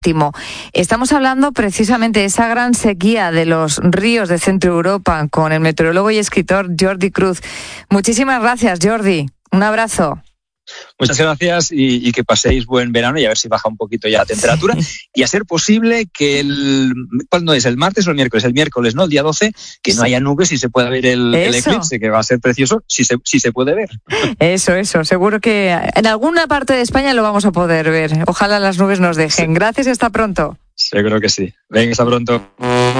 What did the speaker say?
Estamos hablando precisamente de esa gran sequía de los ríos de Centro Europa con el meteorólogo y escritor Jordi Cruz. Muchísimas gracias, Jordi. Un abrazo. Muchas gracias y que paséis buen verano y a ver si baja un poquito ya la temperatura. Sí. Y a ser posible que ¿cuándo es? ¿El martes o el miércoles? El miércoles, ¿no? El día 12, que no haya nubes y se pueda ver el eclipse, que va a ser precioso, si se puede ver. Eso. Seguro que en alguna parte de España lo vamos a poder ver. Ojalá las nubes nos dejen. Sí. Gracias y hasta pronto. Seguro que sí. Venga, hasta pronto.